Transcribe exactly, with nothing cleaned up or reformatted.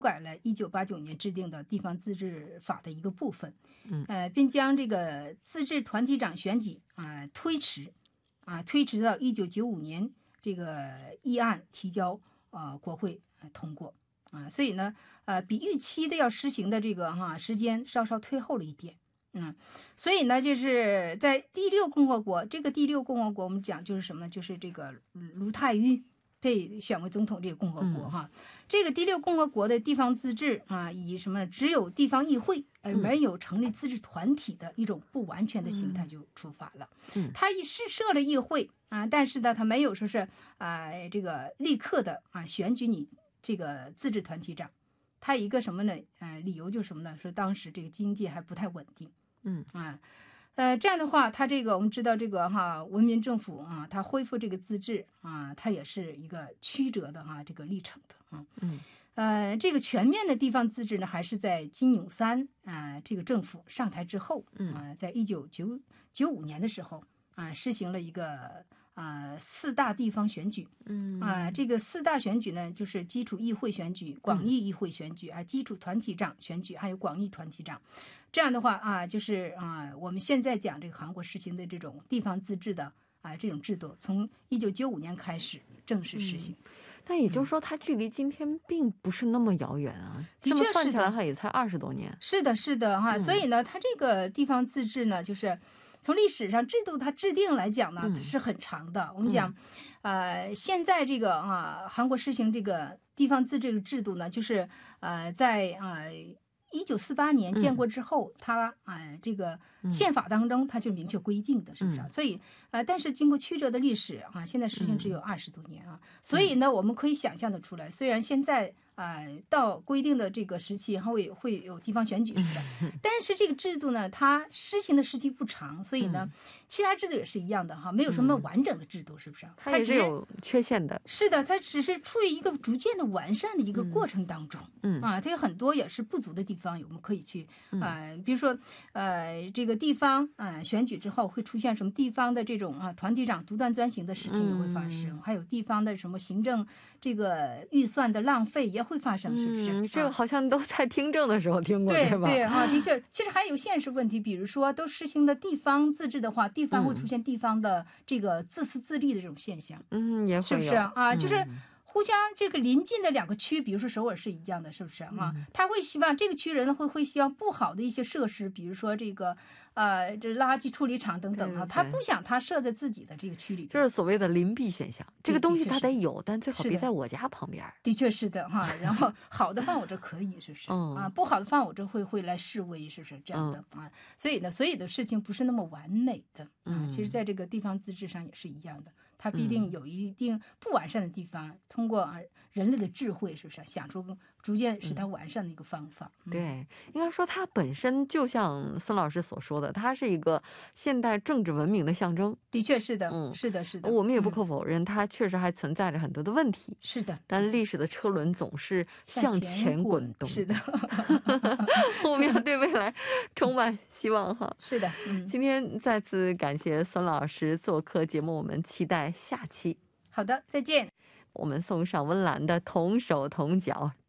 改了一九八九年制定的地方自治法的一个部分， 嗯呃，并将这个自治团体长选举啊、呃、推迟啊、推迟到一九九五年这个议案提交呃国会、呃、通过啊、所以呢，呃，比预期的要实行的这个哈、时间稍稍推后了一点。嗯，所以呢，就是在第六共和国，这个第六共和国我们讲就是什么呢？就是这个卢泰愚被选为总统这个共和国哈， 嗯、 这个第六共和国的地方自治啊，以什么只有地方议会而没有成立自治团体的一种不完全的形态就出发了。 嗯， 他一是设了议会啊，但是呢，他没有说是啊这个立刻的啊选举你这个自治团体长。他一个什么呢？呃，理由就是什么呢？说当时这个经济还不太稳定。 嗯啊，呃，这样的话，他这个我们知道这个哈文明政府啊，他恢复这个自治啊，它也是一个曲折的哈这个历程的啊。 嗯， 呃，这个全面的地方自治呢，还是在金泳三啊这个政府上台之后啊，在一九九九五年的时候啊，实行了一个啊四大地方选举。 嗯啊，这个四大选举呢，就是基础议会选举、广义议会选举啊、基础团体长选举，还有广义团体长。这样的话啊，就是啊，我们现在讲这个韩国实行的这种地方自治的啊这种制度，从一九九五年开始正式实行。 但也就是说，它距离今天并不是那么遥远啊。 的确是的， 这么算起来，它也才二十多年。 是的，是的哈、嗯。所以呢，它这个地方自治呢，就是从历史上制度它制定来讲呢，它是很长的。嗯、我们讲，呃，现在这个啊，韩国实行这个地方自治的制度呢，就是呃，在呃。一九四八年建国之后，它啊、呃、这个宪法当中它就明确规定的，是不是、啊？所以呃，但是经过曲折的历史啊，现在实行只有二十多年啊，所以呢，我们可以想象得出来，虽然现在啊、呃、到规定的这个时期还会会有地方选举，是的，但是这个制度呢，它施行的时期不长，所以呢，其他制度也是一样的哈，没有什么完整的制度，是不是、啊？ 它也是有缺陷的。 是的，它只是处于一个逐渐的完善的一个过程当中， 嗯啊，它有很多也是不足的地方。我们可以去啊、呃，比如说呃，这个地方啊、呃、选举之后会出现什么地方的这种啊团体长独断专行的事情也会发生，嗯、还有地方的什么行政这个预算的浪费也会发生，是不是？ 嗯，这个好像都在听证的时候听过， 对对吧？ 对啊，的确，其实还有现实问题，比如说都实行的地方自治的话，地方会出现地方的这个自私自利的这种现象， 嗯，也会有， 是不是啊？啊，就是。 嗯互相这个临近的两个区，比如说首尔是一样的，是不是啊？嗯、他会希望这个区人会会希望不好的一些设施，比如说这个呃这垃圾处理厂等等啊，他不想他设在自己的这个区里， 就是所谓的邻避现象。这个东西它得有，但最好别在我家旁边。 的确是的哈。然后好的放我这可以，是不是、嗯、啊？不好的放我这会会来示威，是不是这样的、嗯、啊？所以呢，所有的事情不是那么完美的啊。 嗯、 其实在这个地方自治上也是一样的。它必定有一定不完善的地方，嗯、通过啊人类的智慧，是不是想出逐渐使它完善的一个方法？ 嗯、对，应该说它本身就像孙老师所说的，它是一个现代政治文明的象征。 的确是的，嗯，是的，是的。 我们也不可否认，嗯、它确实还存在着很多的问题。 是的， 但历史的车轮总是向前滚动。 是的， 我们要对未来充满希望哈。 是的，嗯。 今天再次感谢孙老师做客节目，我们期待下期。 好的，再见。 我们送上温岚的同手同脚。